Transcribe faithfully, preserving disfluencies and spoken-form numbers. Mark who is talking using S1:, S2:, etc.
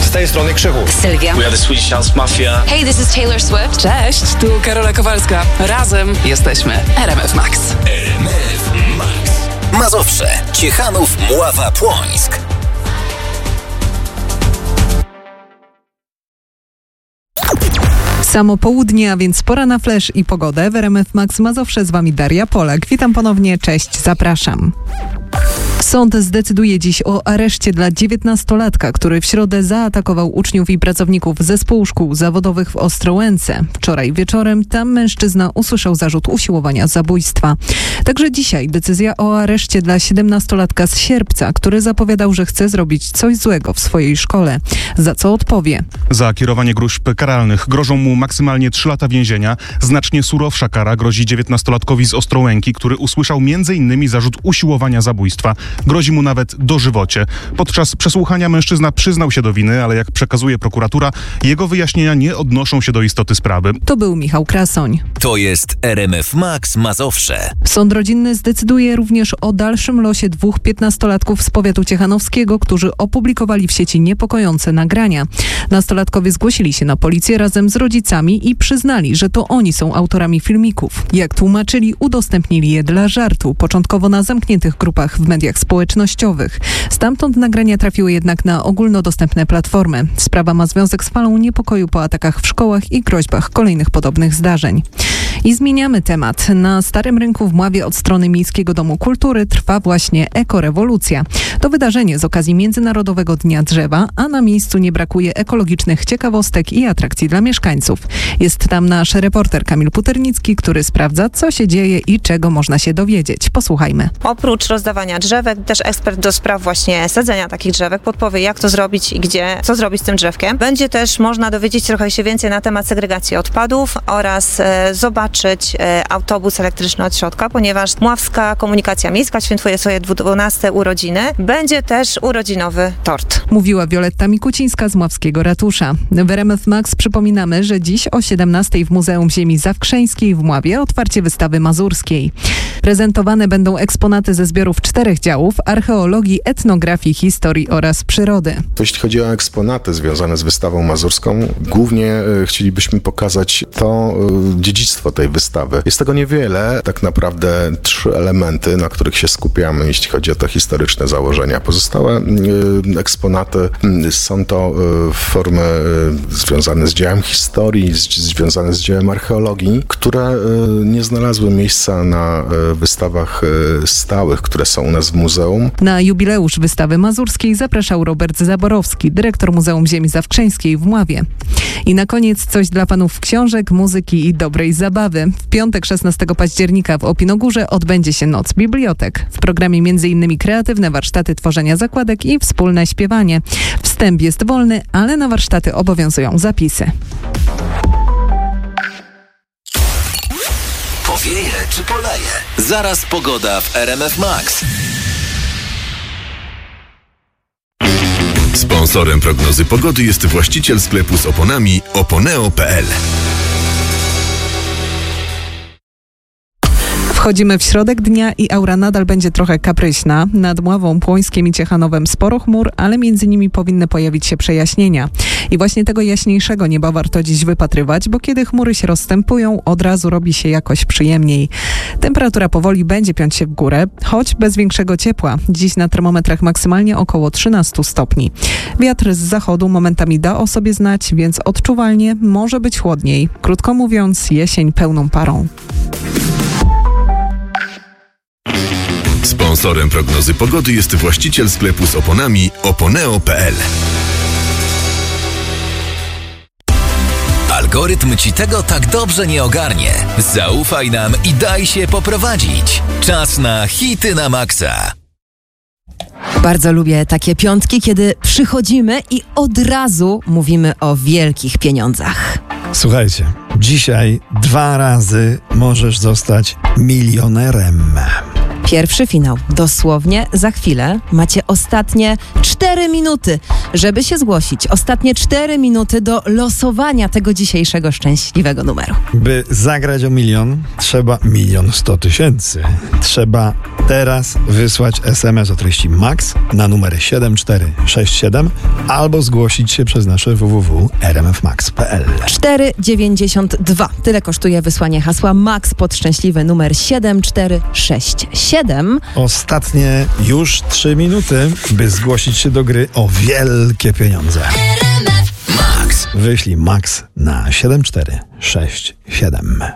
S1: Z tej strony Krzychu.
S2: Sylwia.
S3: We are the Swedish House Mafia.
S2: Hey, this is Taylor Swift.
S4: Cześć, tu Karola Kowalska. Razem jesteśmy R M F Max.
S5: R M F Max. Mazowsze, Ciechanów, Mława, Płońsk.
S6: Samo południe, a więc pora na flash i pogodę. W R M F Max Mazowsze, z wami Daria Polak. Witam ponownie, cześć, zapraszam. Sąd zdecyduje dziś o areszcie dla dziewiętnastolatka, który w środę zaatakował uczniów i pracowników zespołu szkół zawodowych w Ostrołęce. Wczoraj wieczorem tam mężczyzna usłyszał zarzut usiłowania zabójstwa. Także dzisiaj decyzja o areszcie dla siedemnastolatka z Sierpca, który zapowiadał, że chce zrobić coś złego w swojej szkole. Za co odpowie?
S7: Za kierowanie gróźb karalnych grożą mu maksymalnie trzy lata więzienia. Znacznie surowsza kara grozi dziewiętnastolatkowi z Ostrołęki, który usłyszał między innymi zarzut usiłowania zabójstwa. Grozi mu nawet dożywocie. Podczas przesłuchania mężczyzna przyznał się do winy, ale jak przekazuje prokuratura, jego wyjaśnienia nie odnoszą się do istoty sprawy.
S6: To był Michał Krasoń.
S5: To jest R M F Max Mazowsze.
S6: Sąd rodzinny zdecyduje również o dalszym losie dwóch piętnastolatków z powiatu ciechanowskiego, którzy opublikowali w sieci niepokojące nagrania. Nastolatkowie zgłosili się na policję razem z rodzicami i przyznali, że to oni są autorami filmików. Jak tłumaczyli, udostępnili je dla żartu, początkowo na zamkniętych grupach w mediach społecznościowych. Stamtąd nagrania trafiły jednak na ogólnodostępne platformy. Sprawa ma związek z falą niepokoju po atakach w szkołach i groźbach kolejnych podobnych zdarzeń. I zmieniamy temat. Na Starym Rynku w Mławie od strony Miejskiego Domu Kultury trwa właśnie ekorewolucja. To wydarzenie z okazji Międzynarodowego Dnia Drzewa, a na miejscu nie brakuje ekologicznych ciekawostek i atrakcji dla mieszkańców. Jest tam nasz reporter Kamil Puternicki, który sprawdza, co się dzieje i czego można się dowiedzieć. Posłuchajmy.
S8: Oprócz rozdawania drzewek, też ekspert do spraw właśnie sadzenia takich drzewek podpowie, jak to zrobić i gdzie, co zrobić z tym drzewkiem. Będzie też można dowiedzieć trochę się więcej na temat segregacji odpadów oraz e, zobaczyć e, autobus elektryczny od środka, ponieważ Mławska Komunikacja Miejska świętuje swoje dwunaste urodziny. Będzie też urodzinowy tort.
S6: Mówiła Wioletta Mikucińska z Mławskiego Ratusza. W R M F Max przypominamy, że dziś o siedemnastej w Muzeum Ziemi Zawkrzeńskiej w Mławie otwarcie wystawy mazurskiej. Prezentowane będą eksponaty ze zbiorów czterech działów: archeologii, etnografii, historii oraz przyrody.
S9: Jeśli chodzi o eksponaty związane z wystawą mazurską, głównie e, chcielibyśmy pokazać to e, dziedzictwo tej wystawy. Jest tego niewiele, tak naprawdę trzy elementy, na których się skupiamy, jeśli chodzi o te historyczne założenia. Pozostałe e, eksponaty e, są to e, formy e, związane z dziełem historii, z, związane z dziełem archeologii, które e, nie znalazły miejsca na e, wystawach e, stałych, które są u nas w muzeum.
S6: Na jubileusz wystawy mazurskiej zapraszał Robert Zaborowski, dyrektor Muzeum Ziemi Zawkrzeńskiej w Mławie. I na koniec coś dla fanów książek, muzyki i dobrej zabawy. W piątek szesnastego października w Opinogórze odbędzie się Noc Bibliotek. W programie między innymi kreatywne warsztaty tworzenia zakładek i wspólne śpiewanie. Wstęp jest wolny, ale na warsztaty obowiązują zapisy.
S5: Powieje czy poleje? Zaraz pogoda w R M F Max. Sponsorem prognozy pogody jest właściciel sklepu z oponami oponeo kropka p l.
S6: Wchodzimy w środek dnia i aura nadal będzie trochę kapryśna. Nad Mławą, Płońskiem i Ciechanowem sporo chmur, ale między nimi powinny pojawić się przejaśnienia. I właśnie tego jaśniejszego nieba warto dziś wypatrywać, bo kiedy chmury się rozstępują, od razu robi się jakoś przyjemniej. Temperatura powoli będzie piąć się w górę, choć bez większego ciepła. Dziś na termometrach maksymalnie około trzynaście stopni. Wiatr z zachodu momentami da o sobie znać, więc odczuwalnie może być chłodniej. Krótko mówiąc, jesień pełną parą.
S5: Sponsorem prognozy pogody jest właściciel sklepu z oponami oponeo kropka p l. Algorytm ci tego tak dobrze nie ogarnie. Zaufaj nam i daj się poprowadzić. Czas na hity na maksa.
S10: Bardzo lubię takie piątki, kiedy przychodzimy i od razu mówimy o wielkich pieniądzach.
S11: Słuchajcie, dzisiaj dwa razy możesz zostać milionerem.
S10: Pierwszy finał dosłownie za chwilę. Macie ostatnie cztery minuty, Żeby się zgłosić, ostatnie cztery minuty do losowania tego dzisiejszego szczęśliwego numeru.
S11: By zagrać o milion, trzeba milion sto tysięcy. Trzeba teraz wysłać es em es o treści MAX na numer siedem cztery sześć siedem albo zgłosić się przez nasze w w w kropka r m f max kropka p l.
S10: cztery dziewięćdziesiąt dwa. Tyle kosztuje wysłanie hasła MAX pod szczęśliwy numer siedem cztery sześć siedem.
S11: Ostatnie już trzy minuty, by zgłosić się do gry o wielkie pieniądze.
S5: Max.
S11: Wyślij MAX na siedem cztery sześć siedem.